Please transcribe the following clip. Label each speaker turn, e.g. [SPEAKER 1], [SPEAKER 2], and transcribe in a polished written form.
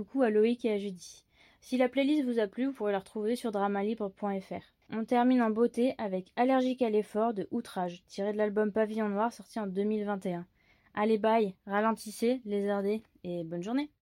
[SPEAKER 1] coucou à Loïc et à Judy. Si la playlist vous a plu, vous pourrez la retrouver sur dramalibre.fr. On termine en beauté avec Allergique à l'effort de Outrage, tiré de l'album Pavillon Noir sorti en 2021. Allez bye, ralentissez, lézardez et bonne journée.